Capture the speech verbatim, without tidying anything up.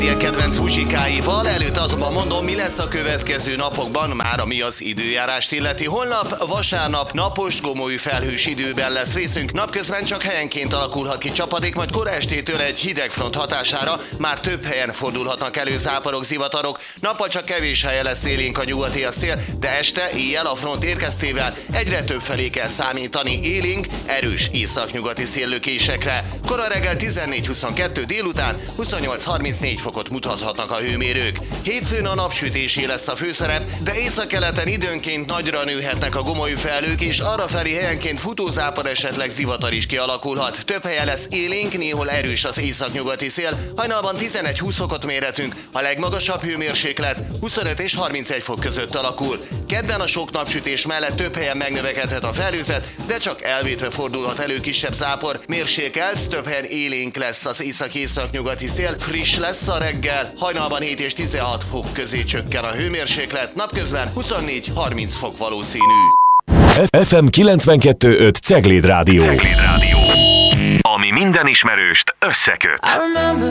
Ilyen kedvenc muzsikáival, előtt azonban mondom, mi lesz a következő napokban, már ami az időjárást illeti. Holnap vasárnap napos, gomoly felhős időben lesz részünk, napközben csak helyenként alakulhat ki csapadék, majd kora estétől egy hidegfront hatására már több helyen fordulhatnak elő záporok, zivatarok. Nappal csak kevés helyen lesz élénk a nyugati a szél, de este, éjjel a front érkeztével egyre több felé kell számítani élénk, erős északnyugati széllökésekre. Kora reggel tizennégy huszonkettő, délután huszonnyolc harmincnégy fokot mutathatnak a hőmérők. Hétfőn a napsütésé lesz a főszerep, de északkeleten időnként nagyra nőhetnek a gomoly felhők, és arrafelé helyenként futózápor, esetleg zivatar is kialakulhat. Több helyen lesz élénk, néhol erős az északnyugati szél. Hajnalban tizenegy-húsz fokot mérhetünk, a legmagasabb hőmérséklet huszonöt és harmincegy fok között alakul. Kedden a sok napsütés mellett több helyen megnövekedhet a felhőzet, de csak elvétve fordulhat elő kisebb zápor. Mérsékelt, több helyen élénk lesz az észak-északnyugati szél, friss lesz a reggel, hajnalban hét és tizenhat fok közé csökken a hőmérséklet, napközben huszonnégy-harminc fok valószínű. ef em kilencvenkettő öt Cegléd Rádió. Cegléd Rádió. Ami minden ismerőst összeköt. I remember